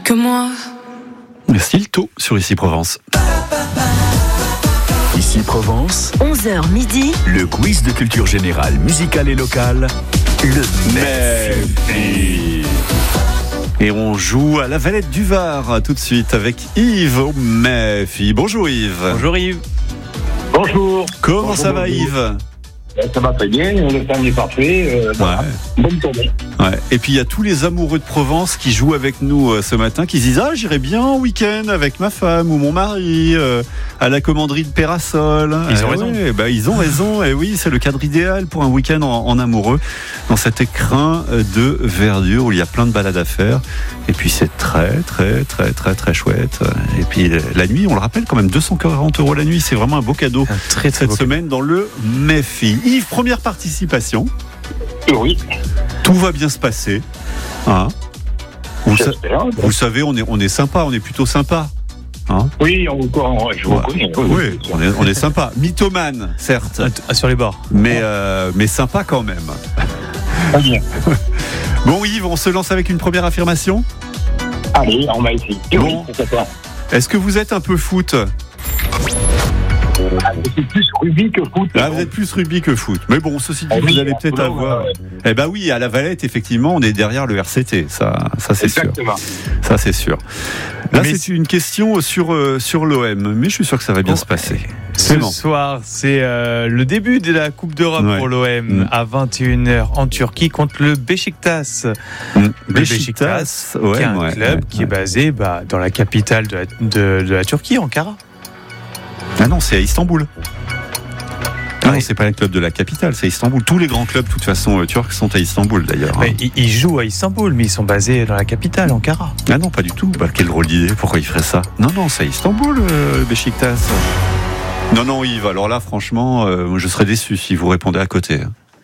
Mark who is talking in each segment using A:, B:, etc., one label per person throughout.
A: que moi.
B: Stilto sur Ici Provence.
C: Ici Provence,
D: 11h midi,
C: le quiz de culture générale, musicale et locale, le Mephi.
B: Et on joue à la Valette du Var tout de suite avec Yves au Mephi. Bonjour Yves.
E: Bonjour Yves.
F: Bonjour.
B: Comment ça va Yves ?
F: Ça va très bien, le temps est parfait. Bonne tournée.
B: Ouais. Et puis il y a tous les amoureux de Provence qui jouent avec nous ce matin, qui se disent j'irai bien en week-end avec ma femme ou mon mari à la commanderie de Pérasol.
E: Ils ont raison.
B: Ils ont raison. Et oui, c'est le cadre idéal pour un week-end en amoureux dans cet écrin de verdure où il y a plein de balades à faire. Et puis c'est très très très très très chouette. Et puis la nuit, on le rappelle quand même, 240 € la nuit, c'est vraiment un beau cadeau cette semaine dans le Mephi. Yves, première participation.
F: Oui.
B: Tout va bien se passer. Hein, vous savez, on est sympa, on est plutôt sympa. Hein,
F: oui, je vous reconnais.
B: Oui, on est sympa. Mythomane, certes.
E: Sur les bords.
B: Mais sympa quand même.
F: Très bien.
B: Bon Yves, on se lance avec une première affirmation.
F: Allez, on va essayer.
B: Bon. Est-ce que vous êtes un peu foot ?
F: C'est plus rugby que foot.
B: Vous êtes plus rugby que foot. Mais bon, ceci dit, vous allez peut-être avoir... Eh ben oui, à la Valette, effectivement, on est derrière le RCT. Ça c'est
F: Exactement.
B: sûr. Ça, c'est sûr. Là, c'est une question sur l'OM, mais je suis sûr que ça va bien se passer.
E: Ce soir, c'est le début de la Coupe d'Europe pour l'OM à 21h en Turquie contre le Beşiktaş.
B: Beşiktaş,
E: qui est un club qui est basé dans la capitale de la Turquie, Ankara.
B: Ah non, c'est à Istanbul. Non, c'est pas le club de la capitale, c'est Istanbul. Tous les grands clubs, de toute façon, turcs sont à Istanbul d'ailleurs.
E: Ils jouent à Istanbul, mais ils sont basés dans la capitale, Ankara.
B: Ah non, pas du tout. Quelle drôle d'idée, pourquoi ils feraient ça ? Non, c'est à Istanbul, le Beşiktaş. Non, Yves, alors là, franchement, je serais déçu si vous répondez à côté.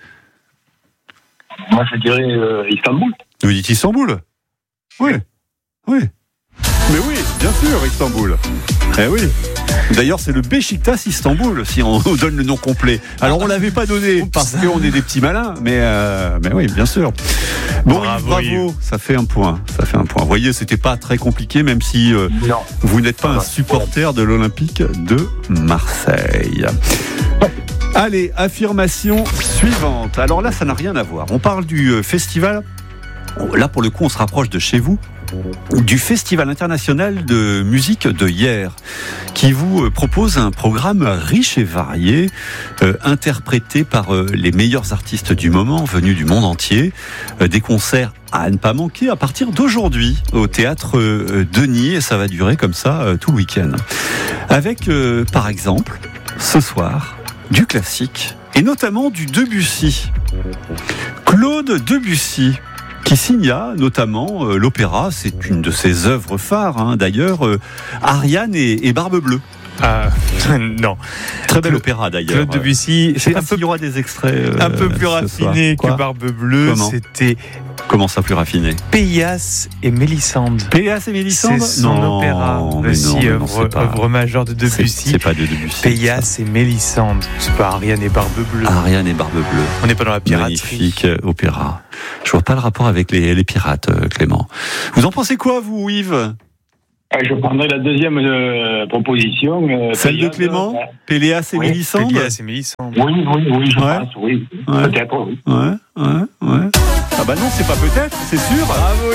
F: Moi, je dirais Istanbul.
B: Vous dites Istanbul ? Oui. Mais oui, bien sûr, Istanbul. Eh oui. D'ailleurs, c'est le Beşiktaş Istanbul, si on donne le nom complet. Alors, on l'avait pas donné parce qu'on est des petits malins, mais oui, bien sûr. Bon, bravo. Ça fait un point. Vous voyez, c'était pas très compliqué, même si vous n'êtes pas un supporter de l'Olympique de Marseille. Allez, affirmation suivante. Alors là, ça n'a rien à voir. On parle du festival. Là, pour le coup, on se rapproche de chez vous. Du Festival international de musique de Hyères, qui vous propose un programme riche et varié, interprété par les meilleurs artistes du moment, venus du monde entier. Des concerts à ne pas manquer à partir d'aujourd'hui au théâtre Denis, et ça va durer comme ça tout le week-end. Avec, par exemple, ce soir, du classique, et notamment du Debussy. Claude Debussy, qui signa notamment l'opéra, c'est une de ses œuvres phares, d'ailleurs, Ariane et Barbe Bleue.
E: Non.
B: Très bel opéra d'ailleurs.
E: Claude Debussy,
B: c'est un peu, il y aura des extraits
E: un peu plus raffiné que Barbe Bleue. C'était.
B: Comment ça, plus raffiné ?
E: Pélias et Mélisande.
B: Pélias et Mélisande ?
E: C'est son opéra. Œuvre majeure de Debussy.
B: C'est pas de Debussy.
E: Pélias et Mélisande. C'est pas Ariane et Barbe Bleue.
B: Ariane et Barbe Bleue.
E: On n'est pas dans la piraterie.
B: Magnifique opéra. Je vois pas le rapport avec les pirates, Clément. Vous en pensez quoi, vous, Yves ?
F: Je prendrai la deuxième proposition.
B: Celle de Clément ? Pélias et Mélisande ?
E: Pélias et Mélisande.
F: Oui, je pense, oui. Peut-être, oui.
B: Ouais. Ah bah non, c'est pas peut-être, c'est sûr.
E: Bravo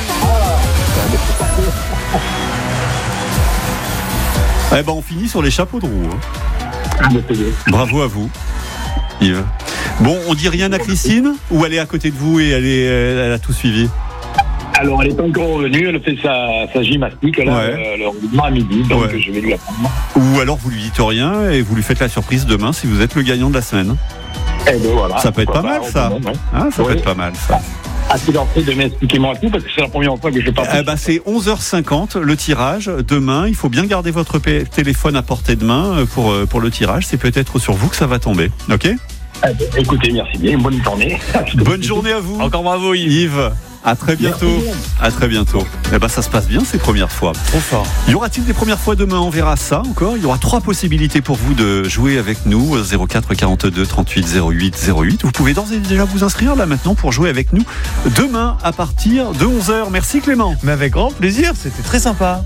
B: Yves. On finit sur les chapeaux de roue. Bravo à vous, Yves. Bon, on dit rien à Christine ? Ou elle est à côté de vous et elle a tout suivi ?
F: Alors, elle est encore revenue, elle fait sa gymnastique le rendement à midi, donc je vais lui apprendre.
B: Ou alors vous lui dites rien et vous lui faites la surprise demain si vous êtes le gagnant de la semaine.
F: Voilà,
B: ça peut être pas mal, ça. Ça peut être pas mal, ça.
F: À-t-il leur fait de m'expliquer moi tout, parce que c'est la première fois que je parle.
B: C'est 11h50 le tirage. Demain, il faut bien garder votre téléphone à portée de main pour le tirage. C'est peut-être sur vous que ça va tomber. Ok ?
F: Écoutez, merci bien. Bonne journée.
B: Bonne journée à vous.
E: Encore bravo,
B: Yves. À très bientôt. À très bientôt. Eh ben, ça se passe bien ces premières fois.
E: Trop fort.
B: Y aura-t-il des premières fois demain? On verra ça encore. Il y aura 3 possibilités pour vous de jouer avec nous. 04 42 38 08 08. Vous pouvez d'ores et déjà vous inscrire là maintenant pour jouer avec nous demain à partir de 11h. Merci Clément.
E: Mais avec grand plaisir, c'était très sympa.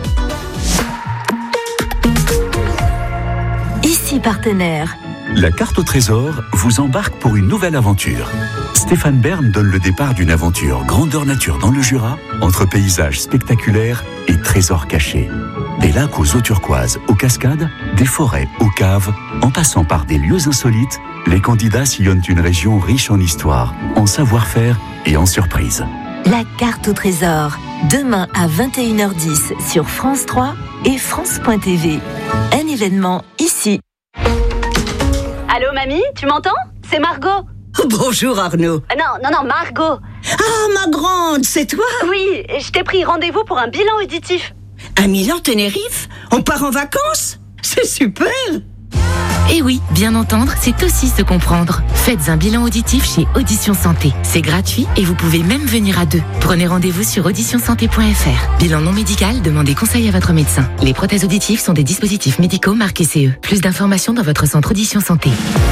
A: Ici partenaire.
C: La carte au trésor vous embarque pour une nouvelle aventure. Stéphane Bern donne le départ d'une aventure grandeur nature dans le Jura, entre paysages spectaculaires et trésors cachés. Des lacs aux eaux turquoises, aux cascades, des forêts, aux caves, en passant par des lieux insolites, les candidats sillonnent une région riche en histoire, en savoir-faire et en surprises.
A: La carte au trésor. Demain à 21h10 sur France 3 et France.tv. Un événement ici.
D: Allô mamie, tu m'entends? C'est Margot.
G: Bonjour Arnaud.
D: Non, Margot.
G: Ah, ma grande, c'est toi?
D: Oui, je t'ai pris rendez-vous pour un bilan auditif.
G: À Milan-Tenerife? On part en vacances? C'est super!
H: Et oui, bien entendre, c'est aussi se comprendre. Faites un bilan auditif chez Audition Santé. C'est gratuit et vous pouvez même venir à 2. Prenez rendez-vous sur auditionsanté.fr. Bilan non médical, demandez conseil à votre médecin. Les prothèses auditives sont des dispositifs médicaux marqués CE. Plus d'informations dans votre centre Audition Santé.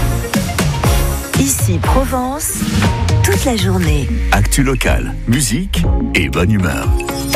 A: Ici Provence, toute la journée.
C: Actu locale, musique et bonne humeur.